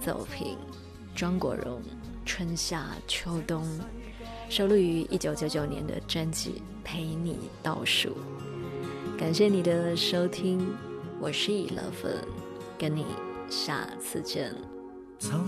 作品庄国荣春夏秋冬，收录于1999年的专辑《陪你倒数》。感谢你的收听，我是11，跟你下次见。 草